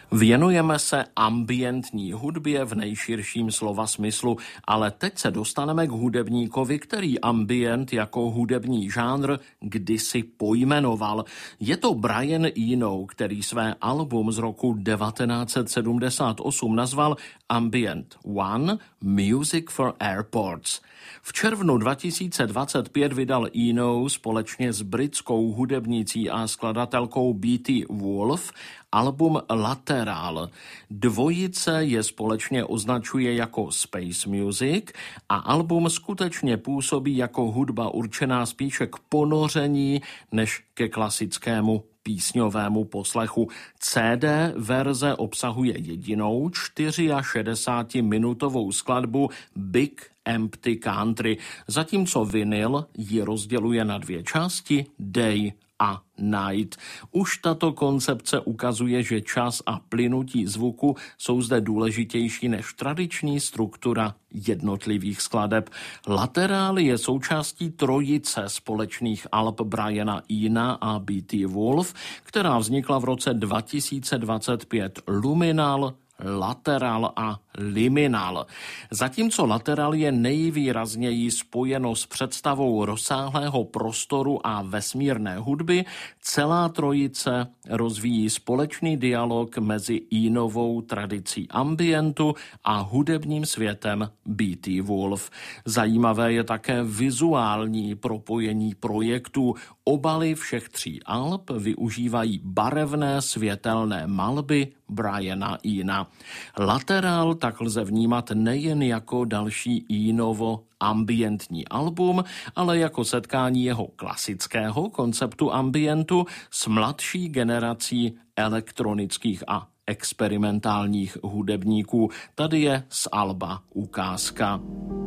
Věnujeme se ambientní hudbě v nejširším slova smyslu, ale teď se dostaneme k hudebníkovi, který ambient jako hudební žánr kdysi pojmenoval. Je to Brian Eno, který své album z roku 1978 nazval Ambient One – Music for Airports. V červnu 2025 vydal Eno společně s britskou hudebnicí a skladatelkou B.T. Wolf album Lateral. Dvojice je společně označuje jako space music a album skutečně působí jako hudba určená spíše k ponoření než ke klasickému písňovému poslechu. CD verze obsahuje jedinou 64-minutovou skladbu Big Empty Country, zatímco vinyl ji rozděluje na dvě části Day a Night. Už tato koncepce ukazuje, že čas a plynutí zvuku jsou zde důležitější než tradiční struktura jednotlivých skladeb. Lateral je součástí trojice společných alb Briana Ena a B.T. Wolf, která vznikla v roce 2025. Luminal, Lateral a Liminal. Zatímco Lateral je nejvýrazněji spojeno s představou rozsáhlého prostoru a vesmírné hudby, celá trojice rozvíjí společný dialog mezi Enovou tradicí ambientu a hudebním světem B.T. Wolf. Zajímavé je také vizuální propojení projektů. Obaly všech tří alb využívají barevné světelné malby Briana Ena. Lateral tak lze vnímat nejen jako další Enovo ambientní album, ale jako setkání jeho klasického konceptu ambientu s mladší generací elektronických a experimentálních hudebníků. Tady je z alba ukázka.